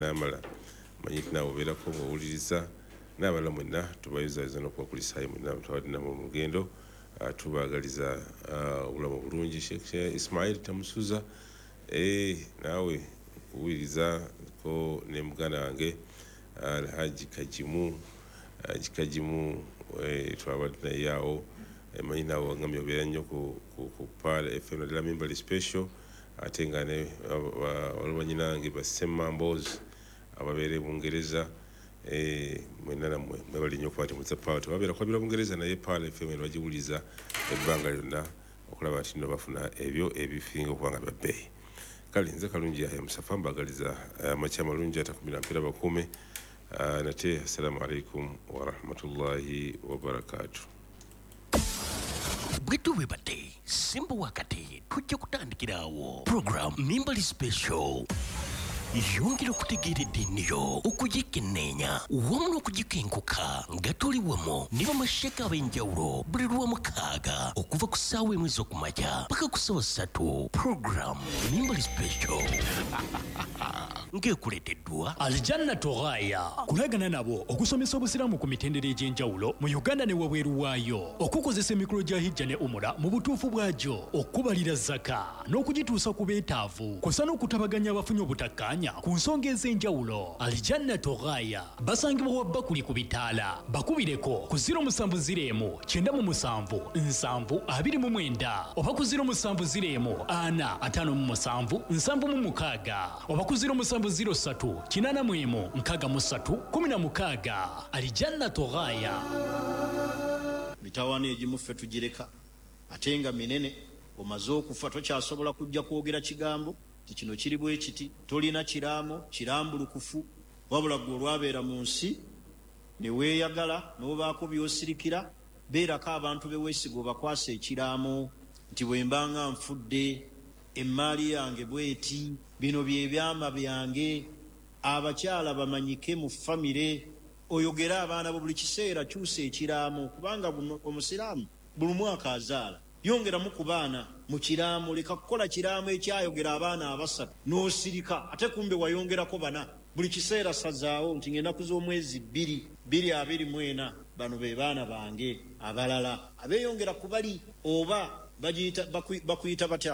namala manyi nawe obeerako ng'owuliriza n'abalala mwenna tubayozaliza n'okubakulisaayo mwenna mutwalina mu mugendo tubaagaliza obulamu bulungi. Sheikh Ismail Tamusuza naawe kuwuliriza ko ne muganda wange Alhaji Kajimu twabadde naye awo manyi nawe waŋŋamye obeera nnyo ku Paala FM naddala Mimbali Special ate nga ne walubanyinange ba Semmambozi ababeera e Bungereza mwenna nammwe mwebali nnyo okuba temuza Paala tebabeera kwabira Bungereza naye Paala FM bagiwuliza ebbanga lyonna okulaba nti nno bafuna ebyo ebifinga okuba nga bya bbeeyi. Kale nze Kalungi Yahya Musafa mbagaliza amakya malungi atakumira mpeera bakuume nate assalamu alaikum warahmatullahi wabarakatuh. Bwetu webate simba wakati tujja kutandikirawo program Mimbali Special yongera okutegeeredde ennyo okugikenneenya wamu n'okugikenkuka nga tuli wamu ne bamasheka ab'enjawulo buli lw'omukaaga okuva ku ssaawa emu ez'okumakya paka ku ssaawa 3 program Mimbali Special ng'ekuleeteddwa Aljanna Toghaya kulagana nabo okusomesa obusiraamu ku mitendera egy'enjawulo mu Uganda ne wabweru waayo, okukozesa emikolo gya hijja ne umura mu butuufu bwagyo, okubalira zaka n'okugituusa ku beetaavu kw'ossa n'okutabaganya abafunye obutakkaanya ku nsonga ez'enjawulo. Aljanna Toghaya basangibwa wa Bakuli ku Bitaala. Bakubireko ku 0701 977 729 oba ku 0701 457 776 oba ku 0703 881 63 Aljanna Toghaya. Mitawaana egimu ffe tugireka ate nga minene omaze okufa tokyasobola kujja kwogera kigambo kino kiri bwe kiti, tolina kiraamo kirambulukufu wabula gwe olwabeera mu nsi ne weeyagala n'obaako by'osirikira beerako abantu be weesiga obakwasa ekiraamo nti bwe mbanga nfudde emmaali yange bweti, bino bye byama byange, abakyala bamanyike mu famire, oyogere abaana bo buli kiseera kyusa ekiraamo kubanga omusiraamu buli mwaka azaala. Yongeramu ku baana mu kiraamu, leka kukola kiraamu ekyayogera abaana 3 n'osirika ate kumbe wayongerako 4 buli kiseera sazaawo nti ng'ennaku z'omwezi 2 bano be baana bange, abalala abeeyongera ku bali oba bakuyita batya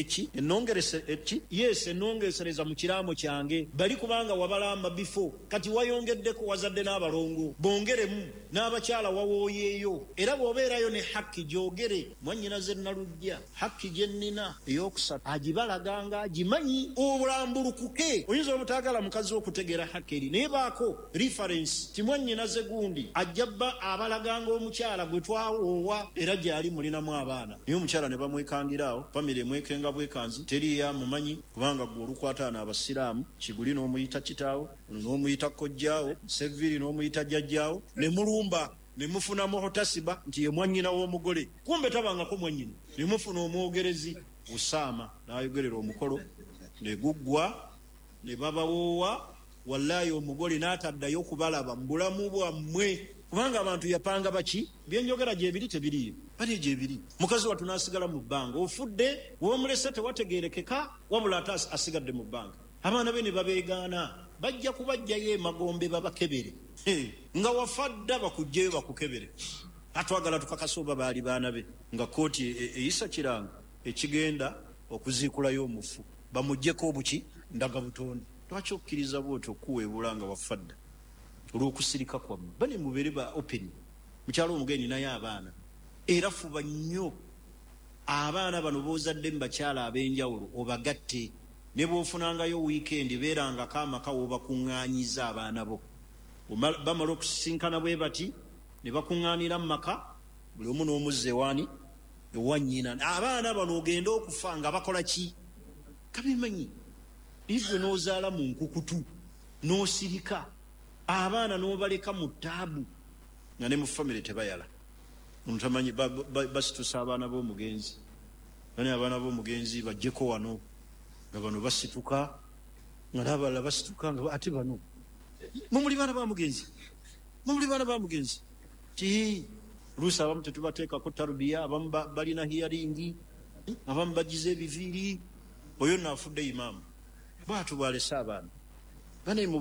ennongeresereza mu kiraamo kyange bali kubanga wabalamba bifo kati wayongeddeko wazadde n'abalongo bongeremu n'abakyala wawooyeeyo era bw'obeerayo ne hakki gyogere mwannyinaze nalujja hakki gye nnina ey'okusatu agibalaganga agimanyi obulambulukuke. Oyinza obutaagala mukazi okutegeera hakki eri naye baako reference ti mwannyinaze gundi ajjabba abalaganga omukyala gwe twawoowa era gyali mulinamu abaana omukyala ne bamwekangiraawo famire emwekenga bwekanzi teriya mumanyi kubanga gwe olukwataana abasiraamu Kiguli n'omuyita kitaawo n'omuyita kojjaawo Seviri n'omuyita jjajjaawo ne mulumba ne mufunamu hotasiba nti ye mwannyina w'omugole kumbe tabangako mwannyina ne mufuna omwogerezi Usaama n'ayogerera omukolo ne guggwa ne babawoowa wallahi omugole n'ataddayo okubalaba mu bulamu bwammwe kubanga abantu yapanga baki byenjogera gyebiri tebiriyo bali gyebiri. Mukazi watu n'asigala mu bbanga ofudde w'omulese tewategeerekeka wabula ate asigadde mu bbanga. Abaana be ne babeegaana bajja kubajjayo emagombe babakebere nga wafadda bakujjeyo bakukebere atwagala tukakasa oba baali baana be nga kooti eyisa kiranga ekigenda okuziikulayo omufu bamuggyeko obuki ndaga butonde. Lwaki okkiriza bwoti okuweebula nga wafadda olw'okusirika kwammwe? Bane mubeere ba open. Mukyalo omugeni naye abaana era fuba nnyo abaana bano boozadde mu bakyala ab'enjawulo obagatte ne bw'ofunangayo wiikendi beerangako amaka w'obakuŋŋaanyiza abaana bo. Bamala okusisinkana bwe bati ne bakuŋŋaanira mu maka buli omu n'omuzza ewa nnyina. Abaana bano ogenda okufa nga bakola ki? Kabimanyi ibwe n'ozaala mu nkukutu n'osirika abaana n'obaleka mu taabu nga ne mu famire tebayala. Mutamanyi basitusa abaana b'omugenzi bane abaana b'omugenzi bajjeko wano nga bano basituka nga n'abalala basituka nga ate bano mumuli baana ba mugenzi ti luusi abamu tetubateekako tarubiya, abamu balina hiyaringi, abamu bagize ebiviiri. Oyo naafudde imaamu bwatu bwalese abaana bane